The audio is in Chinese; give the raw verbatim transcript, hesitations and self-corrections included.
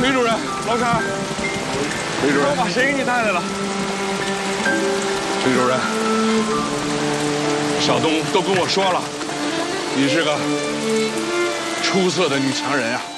崔主任，老沙，崔主任， 我把谁给你带来了？ 崔主任，小东都跟我说了，你是个出色的女强人啊。